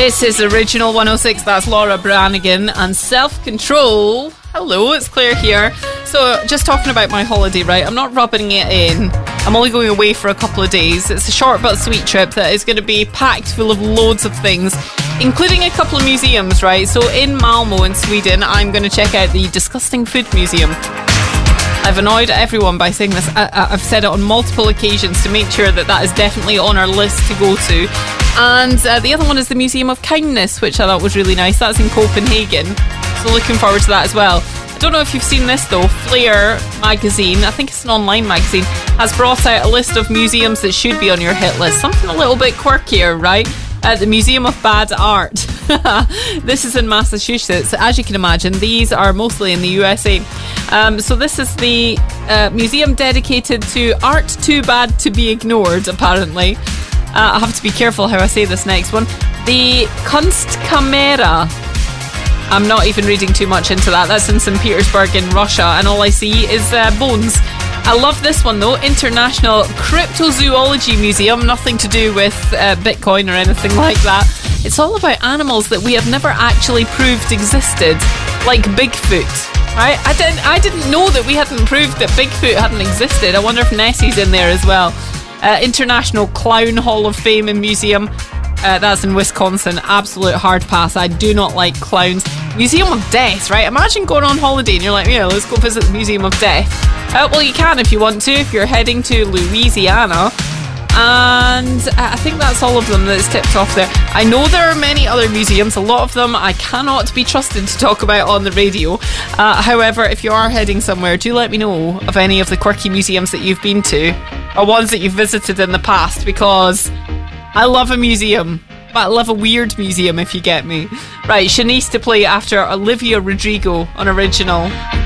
This is Original 106, that's Laura Branigan, and Self-Control. Hello, it's Claire here. So, just talking about my holiday, right? I'm not rubbing it in. I'm only going away for a couple of days. It's a short but sweet trip that is going to be packed full of loads of things, including a couple of museums, right? So, in Malmo in Sweden, I'm going to check out the Disgusting Food Museum. I've annoyed everyone by saying this. I've said it on multiple occasions to make sure that that is definitely on our list to go to. And the other one is the Museum of Kindness, which I thought was really nice. That's in Copenhagen. So looking forward to that as well. I don't know if you've seen this though. Flair magazine, I think it's an online magazine, has brought out a list of museums that should be on your hit list. Something a little bit quirkier, right? The Museum of Bad Art. This is in Massachusetts. As you can imagine, these are mostly in the USA. So this is the museum dedicated to art too bad to be ignored, apparently. I have to be careful how I say this next one. The Kunstkamera. I'm not even reading too much into that. That's in St. Petersburg in Russia, and all I see is bones. I love this one though. International Cryptozoology Museum. Nothing to do with Bitcoin or anything like that. It's all about animals that we have never actually proved existed, like Bigfoot. Right? I didn't know that we hadn't proved that Bigfoot hadn't existed. I wonder if Nessie's in there as well. International Clown Hall of Fame and Museum. That's in Wisconsin. Absolute hard pass. I do not like clowns. Museum of Death, right? Imagine going on holiday and you're like, yeah, let's go visit the Museum of Death. Well, you can if you want to, if you're heading to Louisiana. And I think that's all of them that's tipped off there. I know there are many other museums. A lot of them I cannot be trusted to talk about on the radio. However, if you are heading somewhere, do let me know of any of the quirky museums that you've been to, or ones that you've visited in the past, because I love a museum, but I love a weird museum, if you get me. Right, Shanice to play after Olivia Rodrigo on Original.